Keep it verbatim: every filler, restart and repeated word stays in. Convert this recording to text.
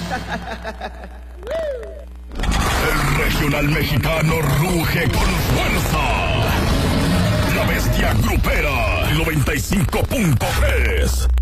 El regional mexicano ruge con fuerza. La bestia grupera, noventa y cinco punto tres.